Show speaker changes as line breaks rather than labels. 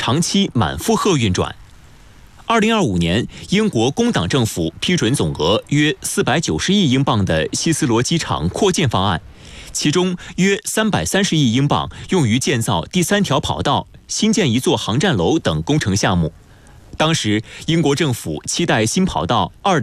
长期满负荷运转。2025年，英国工党政府批准总额约490亿英镑的希斯罗机场扩建方案，其中约330亿英镑用于建造第3条跑道、新建一座航站楼等工程项目。当时，英国政府期待新跑道